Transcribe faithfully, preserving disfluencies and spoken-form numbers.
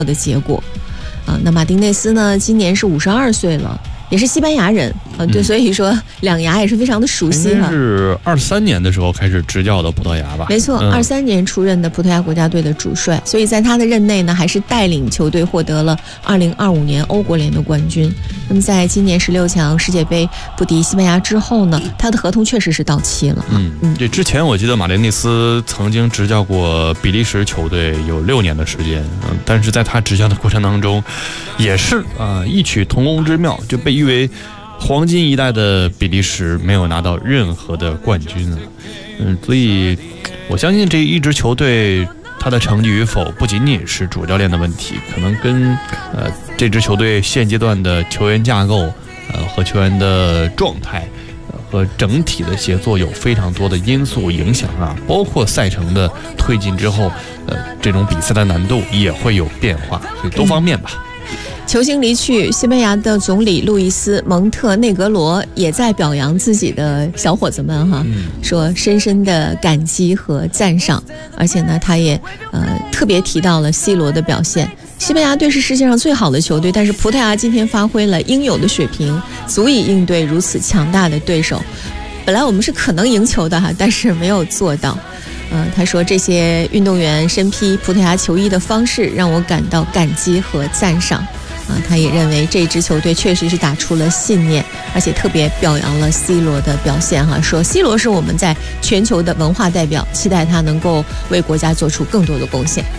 的结果。啊，那马丁内斯呢，今年是五十二岁了，也是西班牙人啊，对，嗯、所以说两牙也是非常的熟悉哈。 是二三年的时候开始执教的葡萄牙吧？ 没错，二三、嗯、年出任的葡萄牙国家队的主帅，所以在他的任内呢，还是带领球队获得了二零二五年欧国联的冠军。那么在今年十六强世界杯不敌西班牙之后呢，他的合同确实是到期了。 嗯嗯，这之前我记得马丁内斯曾经执教过比利时球队有六年的时间，嗯，但是在他执教的过程当中，也是啊、呃、异曲同工之妙，就被誉为黄金一代的比利时没有拿到任何的冠军啊，嗯，所以我相信这一支球队他的成绩与否不仅仅是主教练的问题，可能跟呃这支球队现阶段的球员架构呃和球员的状态呃和整体的协作有非常多的因素影响啊，包括赛程的推进之后，呃这种比赛的难度也会有变化，所以多方面吧。 球星离去，西班牙的总理路易斯·蒙特内格罗也在表扬自己的小伙子们哈，嗯、说深深的感激和赞赏，而且呢，他也呃特别提到了 C 罗的表现。西班牙队是世界上最好的球队，但是葡萄牙今天发挥了应有的水平，足以应对如此强大的对手。本来我们是可能赢球的哈，但是没有做到。呃，他说这些运动员身披葡萄牙球衣的方式让我感到感激和赞赏。啊，他也认为这支球队确实是打出了信念，而且特别表扬了 C 罗的表现哈，说 C 罗是我们在全球的文化代表，期待他能够为国家做出更多的贡献。